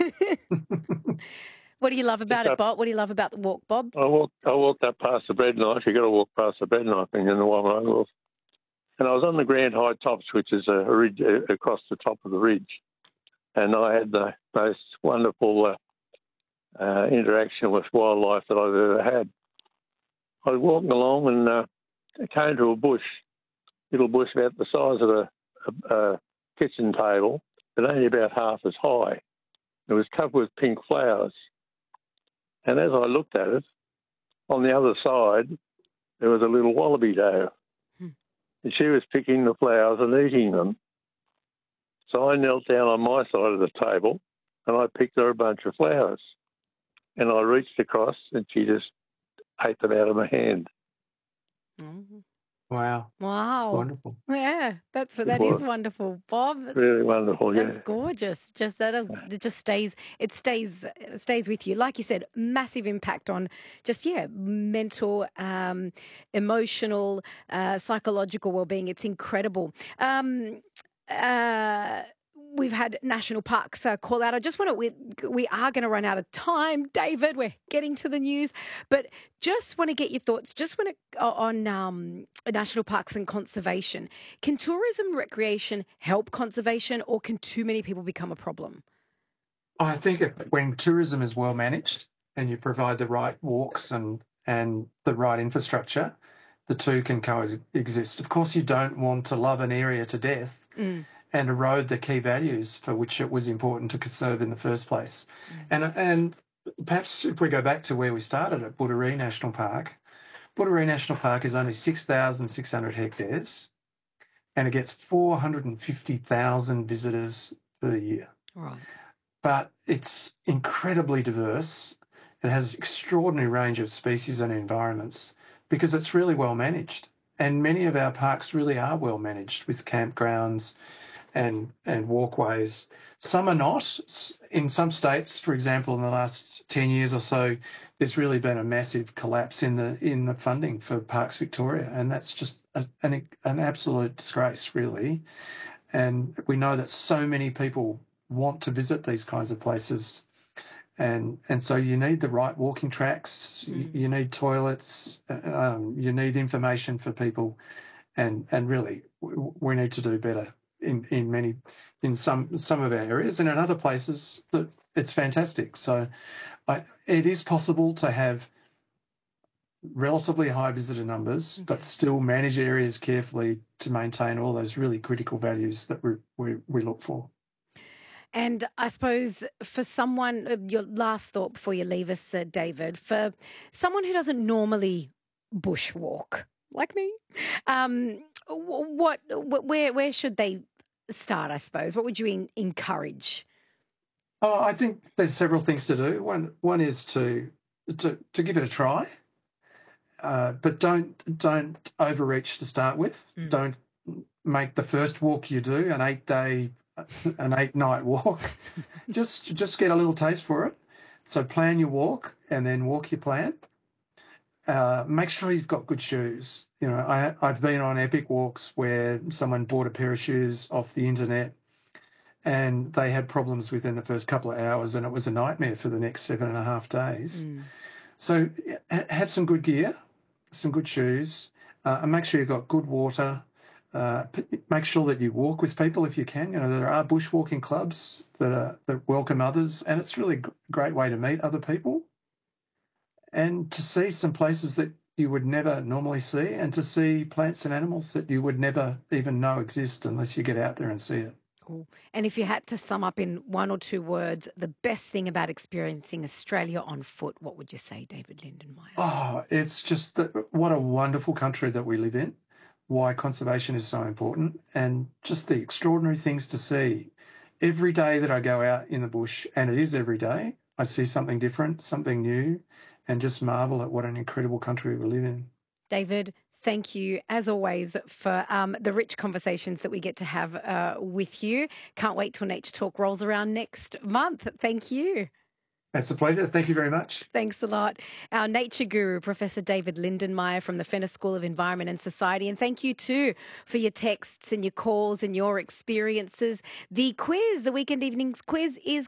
What do you love about Just it, up, Bob? What do you love about the walk, Bob? I walked up past the bread knife. You got to walk past the bread knife in the Wammo. And I was on the Grand High Tops, which is a ridge across the top of the ridge. And I had the most wonderful interaction with wildlife that I've ever had. I was walking along and I came to a bush, little bush about the size of a kitchen table, but only about half as high. It was covered with pink flowers. And as I looked at it, on the other side, there was a little wallaby doe. And she was picking the flowers and eating them. So I knelt down on my side of the table and I picked her a bunch of flowers. And I reached across and she just ate them out of my hand. Mm-hmm. Wow. Wow. Wonderful. Yeah, that is wonderful, Bob. Really wonderful, yeah. That's gorgeous. It just stays with you. Like you said, massive impact on just mental, emotional, psychological well-being. It's incredible. We've had national parks call out. I just want to, we are going to run out of time, David. We're getting to the news, but just want to get your thoughts on national parks and conservation. Can tourism recreation help conservation, or can too many people become a problem? I think when tourism is well managed and you provide the right walks and the right infrastructure, the two can coexist. Of course, you don't want to love an area to death and erode the key values for which it was important to conserve in the first place. And perhaps if we go back to where we started at Budaree National Park, Budaree National Park is only 6,600 hectares and it gets 450,000 visitors per year. Right. But it's incredibly diverse. It has an extraordinary range of species and environments because it's really well managed. And many of our parks really are well managed with campgrounds and walkways. Some are not. In some states, for example, in the last 10 years or so, there's really been a massive collapse in the funding for Parks Victoria, and that's just an absolute disgrace, really. And we know that so many people want to visit these kinds of places, and so you need the right walking tracks, you need toilets, you need information for people, and really we need to do better in some of our areas, and in other places that it's fantastic. So it is possible to have relatively high visitor numbers, but still manage areas carefully to maintain all those really critical values that we look for. And I suppose for someone, your last thought before you leave us, David, for someone who doesn't normally bushwalk, like me, where should they start, I suppose? What would you encourage? Oh, I think there's several things to do. One is to give it a try, but don't overreach to start with. Don't make the first walk you do an 8-night walk. just get a little taste for it. So plan your walk and then walk your plan. Make sure you've got good shoes. You know, I've been on epic walks where someone bought a pair of shoes off the internet and they had problems within the first couple of hours and it was a nightmare for the next 7.5 days. So have some good gear, some good shoes, and make sure you've got good water. Make sure that you walk with people if you can. You know, there are bushwalking clubs that welcome others, and it's really a great way to meet other people and to see some places that you would never normally see, and to see plants and animals that you would never even know exist unless you get out there and see it. Cool. And if you had to sum up in one or two words the best thing about experiencing Australia on foot, what would you say, David Lindenmayer? Oh, it's just what a wonderful country that we live in, why conservation is so important, and just the extraordinary things to see. Every day that I go out in the bush, and it is every day, I see something different, something new, and just marvel at what an incredible country we live in. David, thank you, as always, for the rich conversations that we get to have with you. Can't wait till Nature Talk rolls around next month. Thank you. It's a pleasure. Thank you very much. Thanks a lot. Our nature guru, Professor David Lindenmayer from the Fenner School of Environment and Society. And thank you too for your texts and your calls and your experiences. The quiz, the Weekend Evenings quiz, is